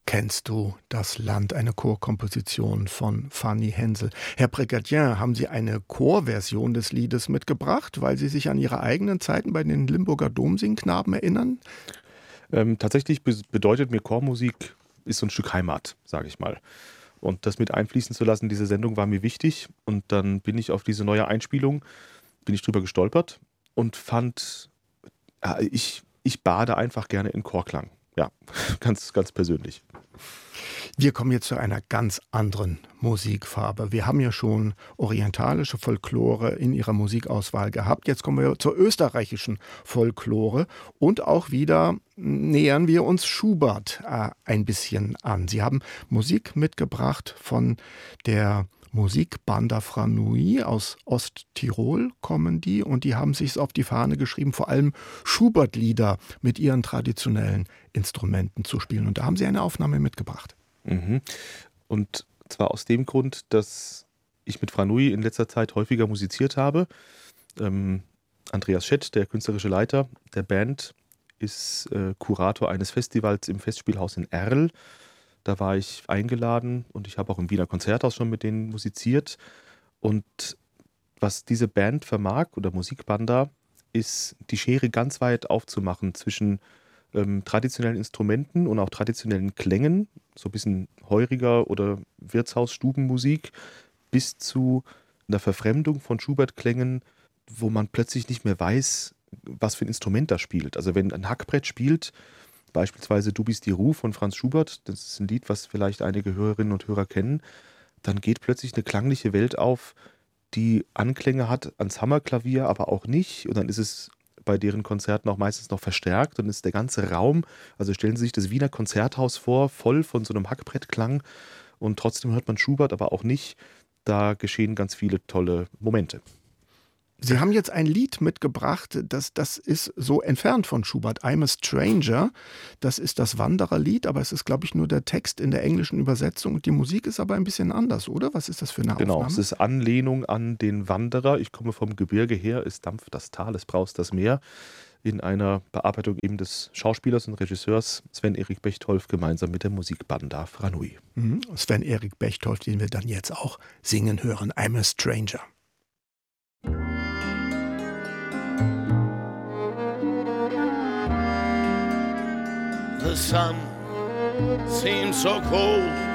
Kennst du das Land, eine Chorkomposition von Fanny Hensel. Herr Brigadier, haben Sie eine Chorversion des Liedes mitgebracht, weil Sie sich an Ihre eigenen Zeiten bei den Limburger Domsingknaben erinnern? Tatsächlich bedeutet mir Chormusik ist so ein Stück Heimat, sage ich mal. Und das mit einfließen zu lassen, diese Sendung war mir wichtig. Und dann bin ich auf diese neue Einspielung, bin ich drüber gestolpert und fand, ich bade einfach gerne in Chorklang. Ja, ganz, ganz persönlich. Wir kommen jetzt zu einer ganz anderen Musikfarbe. Wir haben ja schon orientalische Folklore in ihrer Musikauswahl gehabt. Jetzt kommen wir zur österreichischen Folklore und auch wieder nähern wir uns Schubert ein bisschen an. Sie haben Musik mitgebracht von der Musikbanda Franui aus Osttirol kommen die und die haben sich auf die Fahne geschrieben, vor allem Schubert-Lieder mit ihren traditionellen Instrumenten zu spielen. Und da haben sie eine Aufnahme mitgebracht. Mhm. Und zwar aus dem Grund, dass ich mit Franui in letzter Zeit häufiger musiziert habe. Andreas Schett, der künstlerische Leiter der Band, ist Kurator eines Festivals im Festspielhaus in Erl. Da war ich eingeladen und ich habe auch im Wiener Konzerthaus schon mit denen musiziert. Und was diese Band vermag oder Musikbanda, ist die Schere ganz weit aufzumachen zwischen traditionellen Instrumenten und auch traditionellen Klängen, so ein bisschen heuriger oder Wirtshausstubenmusik, bis zu einer Verfremdung von Schubert-Klängen, wo man plötzlich nicht mehr weiß, was für ein Instrument da spielt. Also wenn ein Hackbrett spielt, beispielsweise Du bist die Ruh von Franz Schubert, das ist ein Lied, was vielleicht einige Hörerinnen und Hörer kennen, dann geht plötzlich eine klangliche Welt auf, die Anklänge hat ans Hammerklavier, aber auch nicht. Und dann ist es bei deren Konzerten auch meistens noch verstärkt und ist der ganze Raum, also stellen Sie sich das Wiener Konzerthaus vor, voll von so einem Hackbrettklang und trotzdem hört man Schubert, aber auch nicht. Da geschehen ganz viele tolle Momente. Sie haben jetzt ein Lied mitgebracht, das ist so entfernt von Schubert. I'm a Stranger, das ist das Wandererlied, aber es ist, glaube ich, nur der Text in der englischen Übersetzung. Die Musik ist aber ein bisschen anders, oder? Was ist das für eine Aufnahme? Genau, es ist Anlehnung an den Wanderer. Ich komme vom Gebirge her, es dampft das Tal, es braust das Meer. In einer Bearbeitung eben des Schauspielers und Regisseurs Sven-Erik Bechtolf gemeinsam mit der Musikbanda Franui. Sven-Erik Bechtolf, den wir dann jetzt auch singen hören. I'm a Stranger. The sun seems so cold